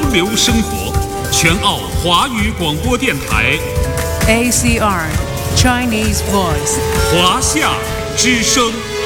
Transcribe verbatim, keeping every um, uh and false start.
流生活，全澳华语广播电台 A C R Chinese Voice 华夏之声。